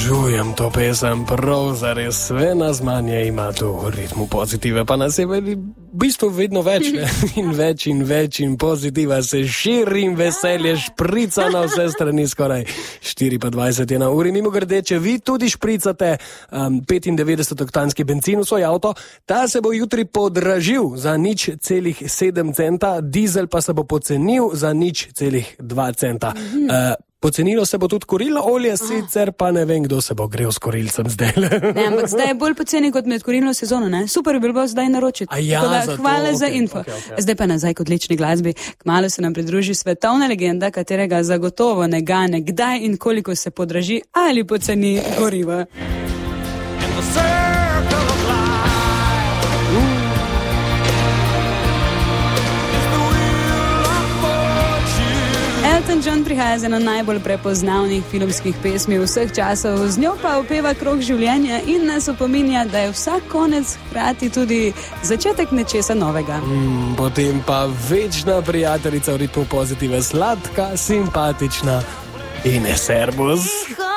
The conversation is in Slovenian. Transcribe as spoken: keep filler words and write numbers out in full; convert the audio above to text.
Obožujem to pesem, prav zares sve nas manje ima to v ritmu pozitive, pa nas je v bistvu vedno več, ne? In več in več in pozitiva se širi in veselje šprica na vse strani, skoraj štiri pa dvajset je na uri. Mimo grede, če vi tudi špricate um, petindevetdeset oktanski bencin v svoj avto, ta se bo jutri podražil za nič celih sedem centa, dizel pa se bo pocenil za nič celih dva centa. Uh, Pocenilo se bo tudi kurilno olje, sicer pa ne vem, kdo se bo grel s kurilcem zdaj. Ne, ampak zdaj je bolj poceni kot med kurilno sezono, ne? Super bi bilo zdaj naročiti. Ja, da, za hvala to, za okay, info. Okay, okay. Zdaj pa nazaj k odlični glasbi. Kmalu se nam pridruži svetovna legenda, katerega zagotovo ne gane, kdaj in koliko se podraži ali poceni goriva. Elton John prihaja z eno najbolj prepoznavnih filmskih pesmi vseh časov, z njo pa opeva krog življenja in nas opominja, da je vsak konec hkrati tudi začetek nečesa novega. Mm, potem pa večna prijateljica v ritmu pozitive, sladka, simpatična Ines Servus.